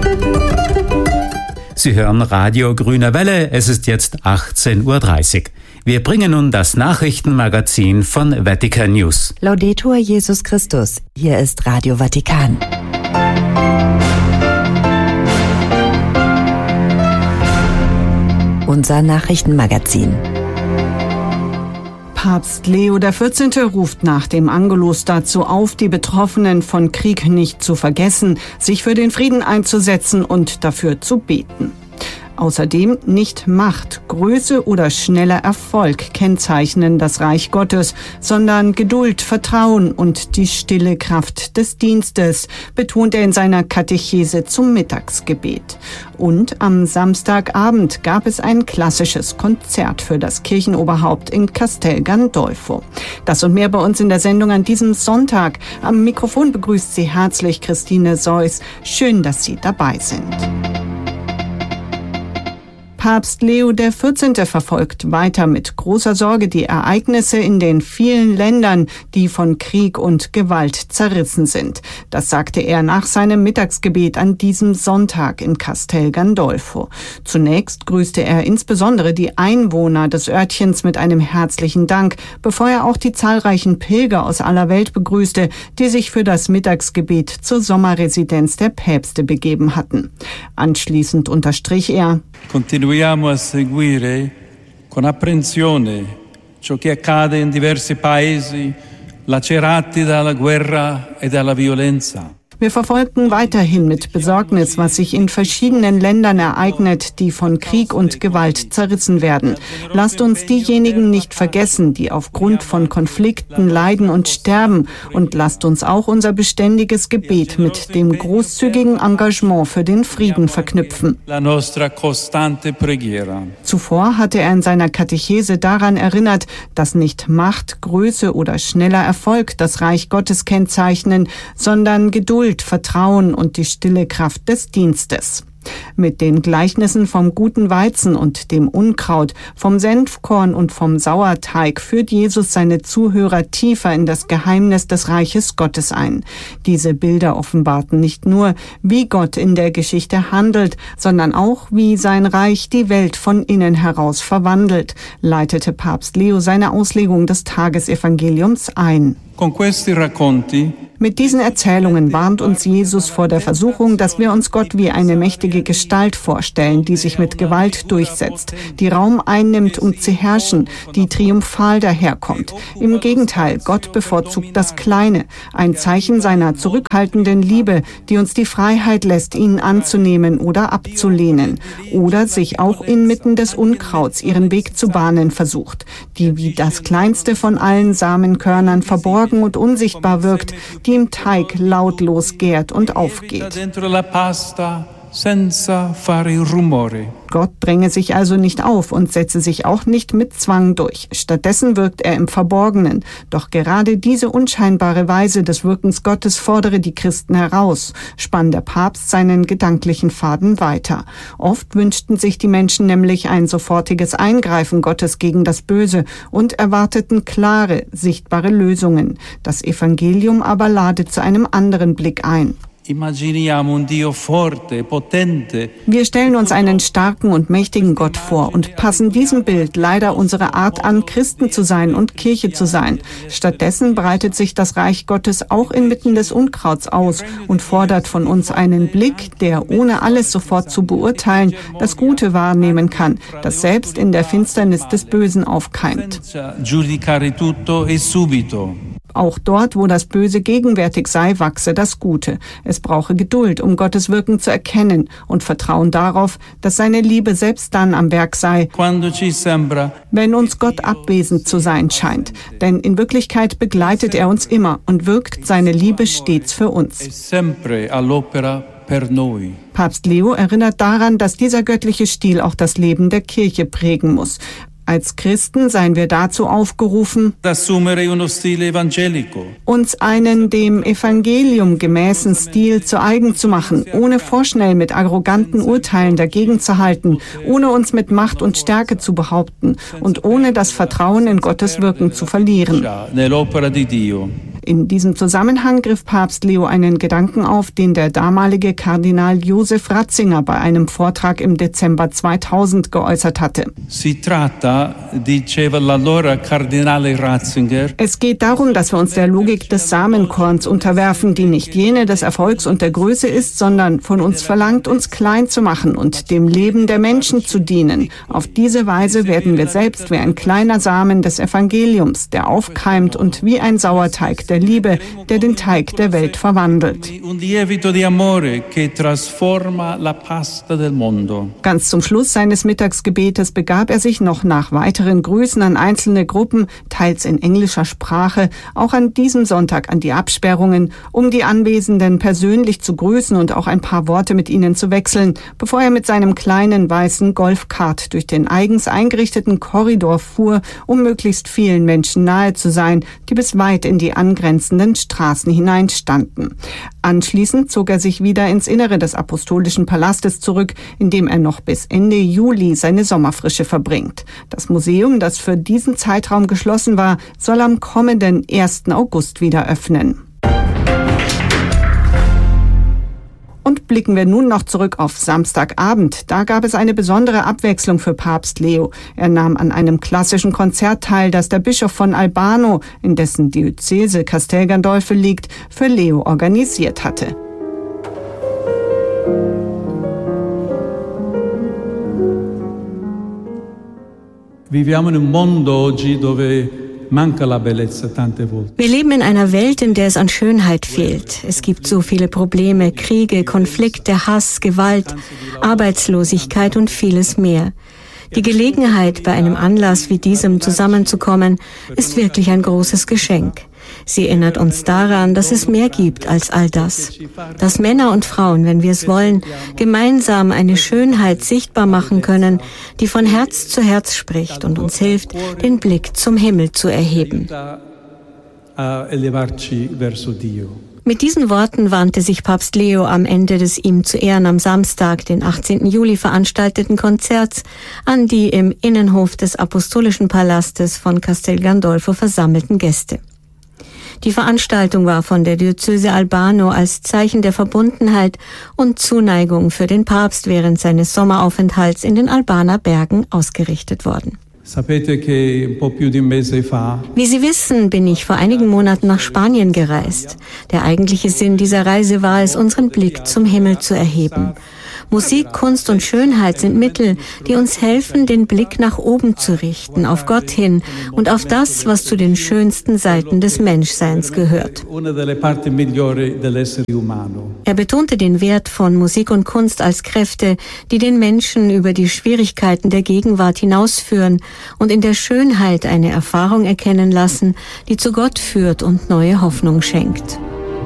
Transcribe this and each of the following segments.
Sie hören Radio Grüne Welle, es ist jetzt 18:30 Uhr. Wir bringen nun das Nachrichtenmagazin von Vatican News. Laudetur Jesus Christus, hier ist Radio Vatikan. Unser Nachrichtenmagazin. Papst Leo XIV. Ruft nach dem Angelus dazu auf, die Betroffenen von Krieg nicht zu vergessen, sich für den Frieden einzusetzen und dafür zu beten. Außerdem nicht Macht, Größe oder schneller Erfolg kennzeichnen das Reich Gottes, sondern Geduld, Vertrauen und die stille Kraft des Dienstes, betont er in seiner Katechese zum Mittagsgebet. Und am Samstagabend gab es ein klassisches Konzert für das Kirchenoberhaupt in Castel Gandolfo. Das und mehr bei uns in der Sendung an diesem Sonntag. Am Mikrofon begrüßt Sie herzlich Christine Seuss. Schön, dass Sie dabei sind. Papst Leo XIV. Verfolgt weiter mit großer Sorge die Ereignisse in den vielen Ländern, die von Krieg und Gewalt zerrissen sind. Das sagte er nach seinem Mittagsgebet an diesem Sonntag in Castel Gandolfo. Zunächst grüßte er insbesondere die Einwohner des Örtchens mit einem herzlichen Dank, bevor er auch die zahlreichen Pilger aus aller Welt begrüßte, die sich für das Mittagsgebet zur Sommerresidenz der Päpste begeben hatten. Anschließend unterstrich er: Continuiamo a seguire con apprensione ciò che accade in diversi paesi lacerati dalla guerra e dalla violenza. Wir verfolgen weiterhin mit Besorgnis, was sich in verschiedenen Ländern ereignet, die von Krieg und Gewalt zerrissen werden. Lasst uns diejenigen nicht vergessen, die aufgrund von Konflikten leiden und sterben. Und lasst uns auch unser beständiges Gebet mit dem großzügigen Engagement für den Frieden verknüpfen. Zuvor hatte er in seiner Katechese daran erinnert, dass nicht Macht, Größe oder schneller Erfolg das Reich Gottes kennzeichnen, sondern Geduld, Vertrauen und die stille Kraft des Dienstes. Mit den Gleichnissen vom guten Weizen und dem Unkraut, vom Senfkorn und vom Sauerteig führt Jesus seine Zuhörer tiefer in das Geheimnis des Reiches Gottes ein. Diese Bilder offenbarten nicht nur, wie Gott in der Geschichte handelt, sondern auch, wie sein Reich die Welt von innen heraus verwandelt, leitete Papst Leo seine Auslegung des Tagesevangeliums ein. Mit diesen Erzählungen warnt uns Jesus vor der Versuchung, dass wir uns Gott wie eine mächtige Gestalt vorstellen, die sich mit Gewalt durchsetzt, die Raum einnimmt, um zu herrschen, die triumphal daherkommt. Im Gegenteil, Gott bevorzugt das Kleine, ein Zeichen seiner zurückhaltenden Liebe, die uns die Freiheit lässt, ihn anzunehmen oder abzulehnen, oder sich auch inmitten des Unkrauts ihren Weg zu bahnen versucht, die wie das kleinste von allen Samenkörnern verborgen und unsichtbar wirkt, die im Teig lautlos gärt und aufgeht. Gott dränge sich also nicht auf und setze sich auch nicht mit Zwang durch. Stattdessen wirkt er im Verborgenen. Doch gerade diese unscheinbare Weise des Wirkens Gottes fordere die Christen heraus, spann der Papst seinen gedanklichen Faden weiter. Oft wünschten sich die Menschen nämlich ein sofortiges Eingreifen Gottes gegen das Böse und erwarteten klare, sichtbare Lösungen. Das Evangelium aber lade zu einem anderen Blick ein. Wir stellen uns einen starken und mächtigen Gott vor und passen diesem Bild leider unsere Art an, Christen zu sein und Kirche zu sein. Stattdessen breitet sich das Reich Gottes auch inmitten des Unkrauts aus und fordert von uns einen Blick, der ohne alles sofort zu beurteilen, das Gute wahrnehmen kann, das selbst in der Finsternis des Bösen aufkeimt. Auch dort, wo das Böse gegenwärtig sei, wachse das Gute. Es brauche Geduld, um Gottes Wirken zu erkennen und Vertrauen darauf, dass seine Liebe selbst dann am Werk sei, wenn uns Gott abwesend zu sein scheint. Denn in Wirklichkeit begleitet er uns immer und wirkt seine Liebe stets für uns. Papst Leo erinnert daran, dass dieser göttliche Stil auch das Leben der Kirche prägen muss. Als Christen seien wir dazu aufgerufen, uns einen dem Evangelium gemäßen Stil zu eigen zu machen, ohne vorschnell mit arroganten Urteilen dagegen zu halten, ohne uns mit Macht und Stärke zu behaupten und ohne das Vertrauen in Gottes Wirken zu verlieren. In diesem Zusammenhang griff Papst Leo einen Gedanken auf, den der damalige Kardinal Josef Ratzinger bei einem Vortrag im Dezember 2000 geäußert hatte. Si tratta, diceva l'allora Cardinale Ratzinger, es geht darum, dass wir uns der Logik des Samenkorns unterwerfen, die nicht jene des Erfolgs und der Größe ist, sondern von uns verlangt, uns klein zu machen und dem Leben der Menschen zu dienen. Auf diese Weise werden wir selbst wie ein kleiner Samen des Evangeliums, der aufkeimt und wie ein Sauerteig der Liebe, der den Teig der Welt verwandelt. Ganz zum Schluss seines Mittagsgebetes begab er sich noch nach weiteren Grüßen an einzelne Gruppen, teils in englischer Sprache, auch an diesem Sonntag an die Absperrungen, um die Anwesenden persönlich zu grüßen und auch ein paar Worte mit ihnen zu wechseln, bevor er mit seinem kleinen weißen Golfkart durch den eigens eingerichteten Korridor fuhr, um möglichst vielen Menschen nahe zu sein, die bis weit in die angrenzenden Straßen hineinstanden. Anschließend zog er sich wieder ins Innere des Apostolischen Palastes zurück, in dem er noch bis Ende Juli seine Sommerfrische verbringt. Das Museum, das für diesen Zeitraum geschlossen war, soll am kommenden 1. August wieder öffnen. Und blicken wir nun noch zurück auf Samstagabend. Da gab es eine besondere Abwechslung für Papst Leo. Er nahm an einem klassischen Konzert teil, das der Bischof von Albano, in dessen Diözese Castel Gandolfo liegt, für Leo organisiert hatte. Viviamo in un mondo oggi dove manca la bellezza tante volte. Wir leben in einer Welt, in der es an Schönheit fehlt. Es gibt so viele Probleme, Kriege, Konflikte, Hass, Gewalt, Arbeitslosigkeit und vieles mehr. Die Gelegenheit, bei einem Anlass wie diesem zusammenzukommen, ist wirklich ein großes Geschenk. Sie erinnert uns daran, dass es mehr gibt als all das. Dass Männer und Frauen, wenn wir es wollen, gemeinsam eine Schönheit sichtbar machen können, die von Herz zu Herz spricht und uns hilft, den Blick zum Himmel zu erheben. Mit diesen Worten wandte sich Papst Leo am Ende des ihm zu Ehren am Samstag, den 18. Juli veranstalteten Konzerts an die im Innenhof des Apostolischen Palastes von Castel Gandolfo versammelten Gäste. Die Veranstaltung war von der Diözese Albano als Zeichen der Verbundenheit und Zuneigung für den Papst während seines Sommeraufenthalts in den Albaner Bergen ausgerichtet worden. Wie Sie wissen, bin ich vor einigen Monaten nach Spanien gereist. Der eigentliche Sinn dieser Reise war es, unseren Blick zum Himmel zu erheben. Musik, Kunst und Schönheit sind Mittel, die uns helfen, den Blick nach oben zu richten, auf Gott hin und auf das, was zu den schönsten Seiten des Menschseins gehört. Er betonte den Wert von Musik und Kunst als Kräfte, die den Menschen über die Schwierigkeiten der Gegenwart hinausführen und in der Schönheit eine Erfahrung erkennen lassen, die zu Gott führt und neue Hoffnung schenkt.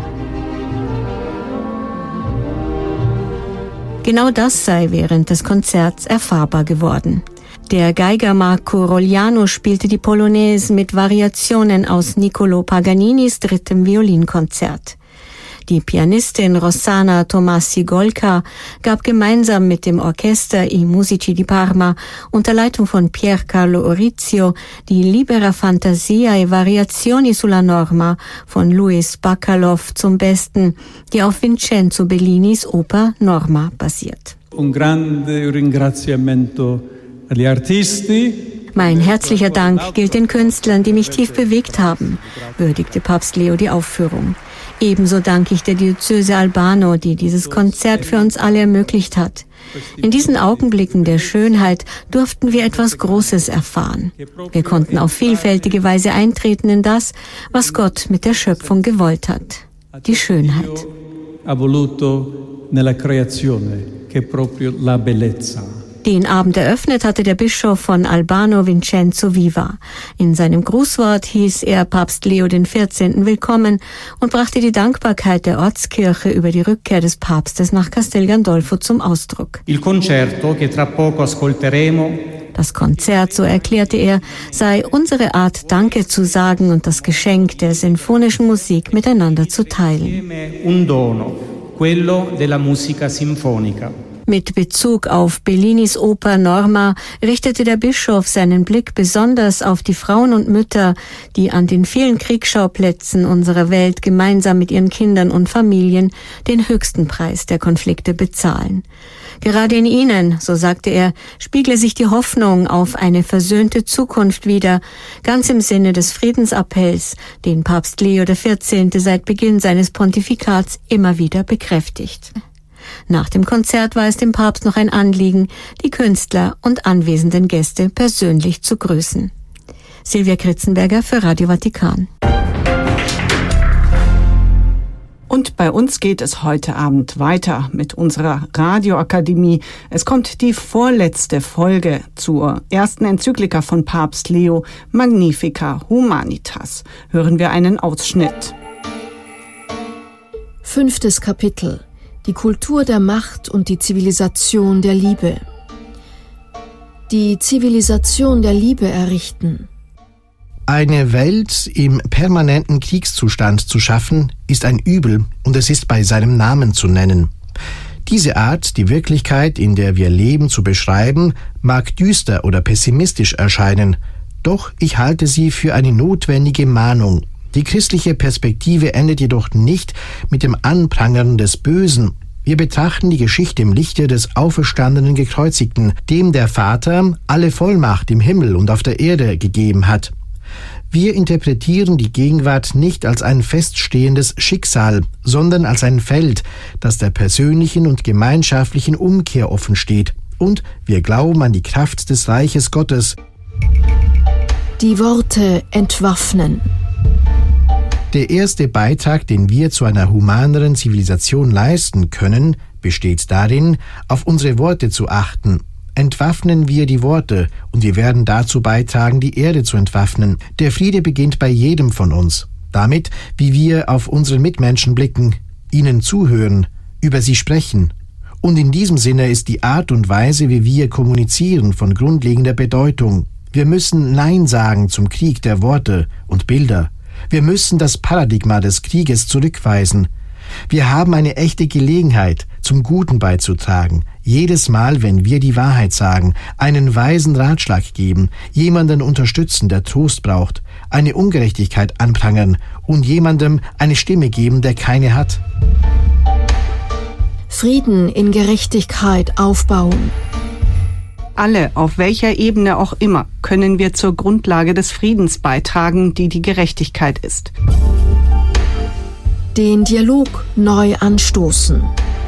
Genau das sei während des Konzerts erfahrbar geworden. Der Geiger Marco Rogliano spielte die Polonaise mit Variationen aus Niccolò Paganinis 3. Violinkonzert. Die Pianistin Rossana Tomassi-Golka gab gemeinsam mit dem Orchester I Musici di Parma unter Leitung von Pier Carlo Orizio die Libera Fantasia e Variazioni sulla Norma von Luis Bacalov zum Besten, die auf Vincenzo Bellinis Oper Norma basiert. Un grande ringraziamento agli artisti. Mein herzlicher Dank gilt den Künstlern, die mich tief bewegt haben, würdigte Papst Leo die Aufführung. Ebenso danke ich der Diözese Albano, die dieses Konzert für uns alle ermöglicht hat. In diesen Augenblicken der Schönheit durften wir etwas Großes erfahren. Wir konnten auf vielfältige Weise eintreten in das, was Gott mit der Schöpfung gewollt hat. Die Schönheit. Den Abend eröffnet hatte der Bischof von Albano Vincenzo Viva. In seinem Grußwort hieß er Papst Leo XIV. Willkommen und brachte die Dankbarkeit der Ortskirche über die Rückkehr des Papstes nach Castel Gandolfo zum Ausdruck. Das Konzert, so erklärte er, sei unsere Art, Danke zu sagen und das Geschenk der sinfonischen Musik miteinander zu teilen. Mit Bezug auf Bellinis Oper Norma richtete der Bischof seinen Blick besonders auf die Frauen und Mütter, die an den vielen Kriegsschauplätzen unserer Welt gemeinsam mit ihren Kindern und Familien den höchsten Preis der Konflikte bezahlen. Gerade in ihnen, so sagte er, spiegle sich die Hoffnung auf eine versöhnte Zukunft wider, ganz im Sinne des Friedensappells, den Papst Leo XIV. Seit Beginn seines Pontifikats immer wieder bekräftigt. Nach dem Konzert war es dem Papst noch ein Anliegen, die Künstler und anwesenden Gäste persönlich zu grüßen. Silvia Kritzenberger für Radio Vatikan. Und bei uns geht es heute Abend weiter mit unserer Radioakademie. Es kommt die vorletzte Folge zur ersten Enzyklika von Papst Leo, Magnificat Humanitas. Hören wir einen Ausschnitt. 5. Kapitel. Die Kultur der Macht und die Zivilisation der Liebe. Die Zivilisation der Liebe errichten. Eine Welt im permanenten Kriegszustand zu schaffen, ist ein Übel und es ist bei seinem Namen zu nennen. Diese Art, die Wirklichkeit, in der wir leben, zu beschreiben, mag düster oder pessimistisch erscheinen, doch ich halte sie für eine notwendige Mahnung. Die christliche Perspektive endet jedoch nicht mit dem Anprangern des Bösen. Wir betrachten die Geschichte im Lichte des auferstandenen Gekreuzigten, dem der Vater alle Vollmacht im Himmel und auf der Erde gegeben hat. Wir interpretieren die Gegenwart nicht als ein feststehendes Schicksal, sondern als ein Feld, das der persönlichen und gemeinschaftlichen Umkehr offen steht. Und wir glauben an die Kraft des Reiches Gottes. Die Worte entwaffnen. Der erste Beitrag, den wir zu einer humaneren Zivilisation leisten können, besteht darin, auf unsere Worte zu achten. Entwaffnen wir die Worte und wir werden dazu beitragen, die Erde zu entwaffnen. Der Friede beginnt bei jedem von uns. Damit, wie wir auf unsere Mitmenschen blicken, ihnen zuhören, über sie sprechen. Und in diesem Sinne ist die Art und Weise, wie wir kommunizieren, von grundlegender Bedeutung. Wir müssen Nein sagen zum Krieg der Worte und Bilder. Wir müssen das Paradigma des Krieges zurückweisen. Wir haben eine echte Gelegenheit, zum Guten beizutragen. Jedes Mal, wenn wir die Wahrheit sagen, einen weisen Ratschlag geben, jemanden unterstützen, der Trost braucht, eine Ungerechtigkeit anprangern und jemandem eine Stimme geben, der keine hat. Frieden in Gerechtigkeit aufbauen. Alle, auf welcher Ebene auch immer, können wir zur Grundlage des Friedens beitragen, die die Gerechtigkeit ist. Den Dialog neu anstoßen.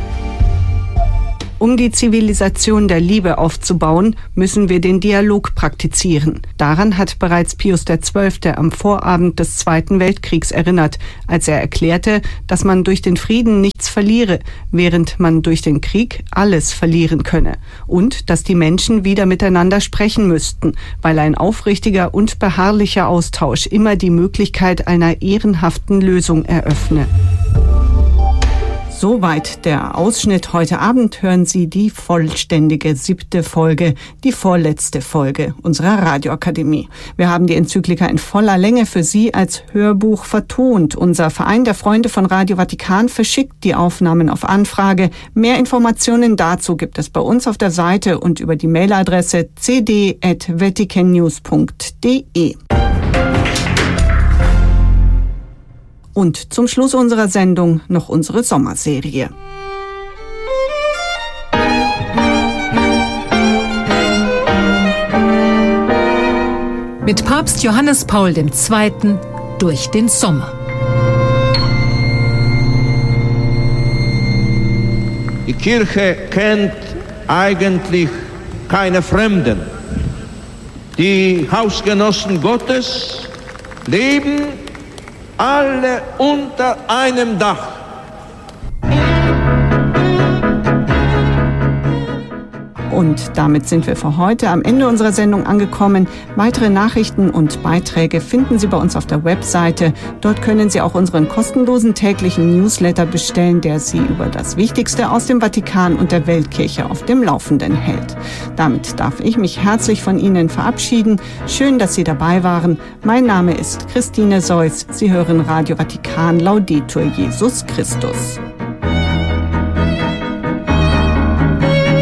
Um die Zivilisation der Liebe aufzubauen, müssen wir den Dialog praktizieren. Daran hat bereits Pius XII. Am Vorabend des Zweiten Weltkriegs erinnert, als er erklärte, dass man durch den Frieden nichts verliere, während man durch den Krieg alles verlieren könne. Und dass die Menschen wieder miteinander sprechen müssten, weil ein aufrichtiger und beharrlicher Austausch immer die Möglichkeit einer ehrenhaften Lösung eröffne. Soweit der Ausschnitt. Heute Abend hören Sie die vollständige 7. Folge, die vorletzte Folge unserer Radioakademie. Wir haben die Enzyklika in voller Länge für Sie als Hörbuch vertont. Unser Verein der Freunde von Radio Vatikan verschickt die Aufnahmen auf Anfrage. Mehr Informationen dazu gibt es bei uns auf der Seite und über die Mailadresse cd@vaticannews.de. Und zum Schluss unserer Sendung noch unsere Sommerserie. Mit Papst Johannes Paul II. Durch den Sommer. Die Kirche kennt eigentlich keine Fremden. Die Hausgenossen Gottes leben alle unter einem Dach. Und damit sind wir für heute am Ende unserer Sendung angekommen. Weitere Nachrichten und Beiträge finden Sie bei uns auf der Webseite. Dort können Sie auch unseren kostenlosen täglichen Newsletter bestellen, der Sie über das Wichtigste aus dem Vatikan und der Weltkirche auf dem Laufenden hält. Damit darf ich mich herzlich von Ihnen verabschieden. Schön, dass Sie dabei waren. Mein Name ist Christine Seuss. Sie hören Radio Vatikan. Laudetur Jesus Christus.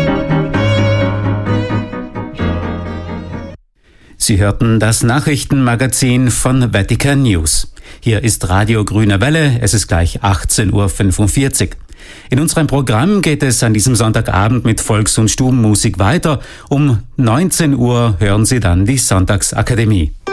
Sie hörten das Nachrichtenmagazin von Vatican News. Hier ist Radio Grüne Welle, es ist gleich 18:45 Uhr. In unserem Programm geht es an diesem Sonntagabend mit Volks- und Stubenmusik weiter. Um 19 Uhr hören Sie dann die Sonntagsakademie.